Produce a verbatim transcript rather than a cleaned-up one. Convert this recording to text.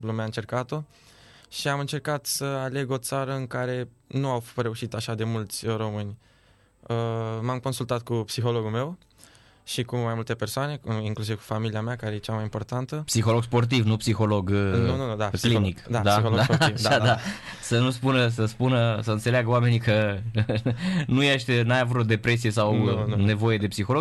lumea a încercat-o și am încercat să aleg o țară în care nu au reușit așa de mulți români. Uh, m-am consultat cu psihologul meu și cu mai multe persoane, inclusiv cu familia mea, care e cea mai importantă. Psiholog sportiv, nu psiholog uh, nu, nu, nu, da, clinic. Psiholog, da, da, psiholog da? sportiv. Așa, da, da. da. Să nu spună, să spună, să înțeleagă oamenii că nu ești, n-ai vreo depresie sau nu, nu. nevoie de psiholog.